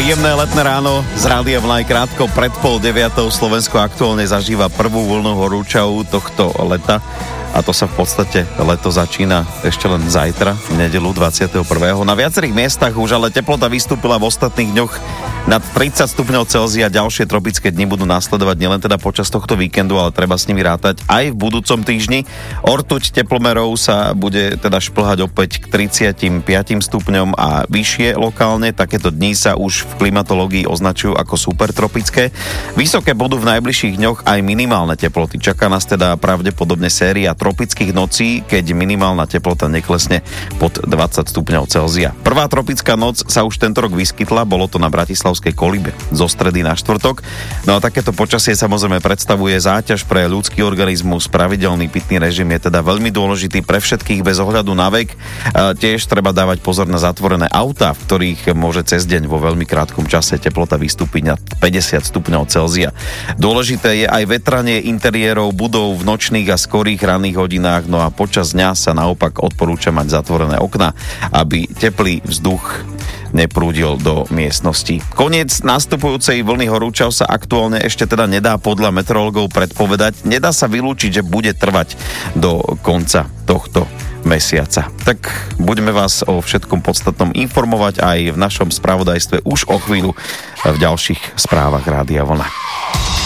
Príjemné letné ráno z Rádia Vlna, krátko pred 8:30. Slovensko aktuálne zažíva prvú voľnú horúčavu tohto leta. A to sa v podstate leto začína ešte len zajtra, v nedeľu 21. Na viacerých miestach už ale teplota vystúpila v ostatných dňoch nad 30 stupňov Celzia. Ďalšie tropické dni budú nasledovať nielen teda počas tohto víkendu, ale treba s nimi rátať aj v budúcom týždni. Ortuť teplomerov sa bude teda šplhať opäť k 35 stupňom a vyššie lokálne. Takéto dni sa už v klimatológii označujú ako supertropické. Vysoké budú v najbližších dňoch aj minimálne teploty. Čaká nás teda pravdepodobne séria tropických nocí, keď minimálna teplota neklesne pod 20 stupňov Celzia. Prvá tropická noc sa už tento rok vyskytla, bolo to na Bratislavskej Kolibe zo stredy na štvrtok. No a takéto počasie samozrejme predstavuje záťaž pre ľudský organizmus. Pravidelný pitný režim je teda veľmi dôležitý pre všetkých bez ohľadu na vek. Tiež treba dávať pozor na zatvorené autá, v ktorých môže cez deň vo veľmi krátkom čase teplota vystúpiť na 50 stupňov Celzia. Dôležité je aj vetranie interiérov budov v nočných a skorých ranných hodinách, no a počas dňa sa naopak odporúča mať zatvorené okná, aby teplý vzduch neprúdil do miestnosti. Koniec nastupujúcej vlny horúčav sa aktuálne ešte teda nedá podľa meteorológov predpovedať. Nedá sa vylúčiť, že bude trvať do konca tohto mesiaca. Tak budeme vás o všetkom podstatnom informovať aj v našom spravodajstve už o chvíľu v ďalších správach Rádia Vlna.